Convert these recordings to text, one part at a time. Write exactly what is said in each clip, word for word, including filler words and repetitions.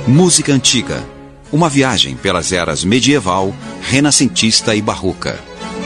Música antiga. Uma viagem pelas eras medieval, renascentista e barroca.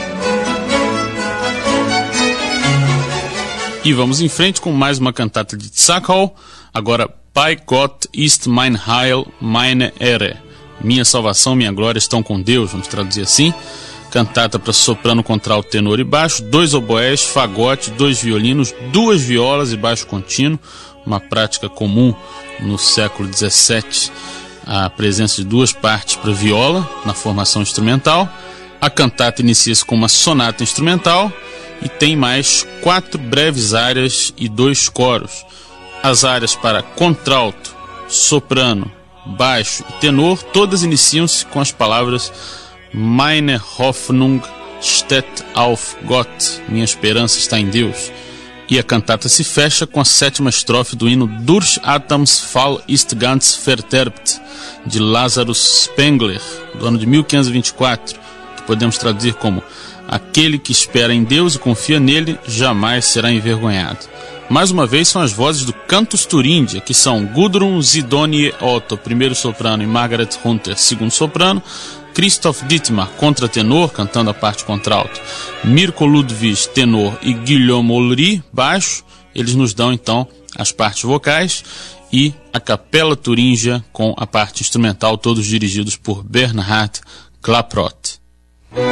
E vamos em frente com mais uma cantata de Tzachol. Agora, Bei Gott ist mein Heil, meine Ehre. Minha salvação, minha glória estão com Deus, vamos traduzir assim. Cantata para soprano, contralto, tenor e baixo, dois oboés, fagote, dois violinos, duas violas e baixo contínuo. Uma prática comum no século dezessete, a presença de duas partes para viola na formação instrumental. A cantata inicia-se com uma sonata instrumental e tem mais quatro breves áreas e dois coros. As áreas para contralto, soprano, baixo e tenor, todas iniciam-se com as palavras Meine Hoffnung steht auf Gott, minha esperança está em Deus. E a cantata se fecha com a sétima estrofe do hino Durch Adams Fall ist ganz verderbt, de Lazarus Spengler, do ano de mil quinhentos e vinte e quatro, que podemos traduzir como aquele que espera em Deus e confia nele jamais será envergonhado. Mais uma vez são as vozes do Cantus Thuringia, que são Gudrun Sidonie Otto, primeiro soprano, e Margaret Hunter, segundo soprano, Christoph Dittmar, contratenor, cantando a parte contralto, Mirko Ludwig, tenor, e Guillaume Olry, baixo. Eles nos dão então as partes vocais e a Capela Thuringia com a parte instrumental, todos dirigidos por Bernhard Klaproth.